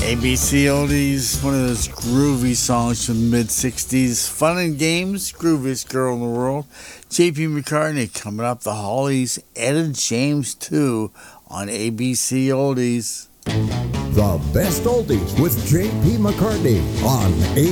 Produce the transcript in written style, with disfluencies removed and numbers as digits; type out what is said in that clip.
ABC Oldies, one of those groovy songs from the mid-60s. Fun and games, grooviest girl in the world. J.P. McCartney coming up, the Hollies, Etta James 2 on ABC Oldies. The best oldies with J.P. McCartney on ABC.